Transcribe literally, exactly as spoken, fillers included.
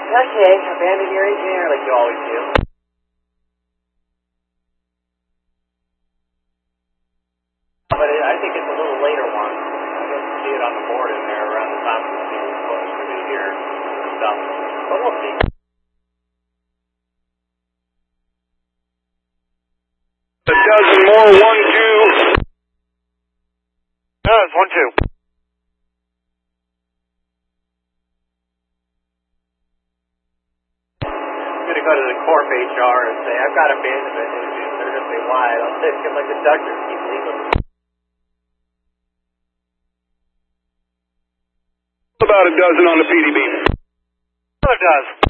Okay, abandon your engineer like you always do. But it, I think it's a little later one. I didn't see it on the board in there around the time we were supposed to be here and stuff. But we'll see. A dozen more, one, two. No, it's one, two. I'm going to go to the Corp H R and say, I've got abandonment issues. They're going to say, why? I'll say, because my conductors keep leaving. About a dozen on the P D B. Another dozen.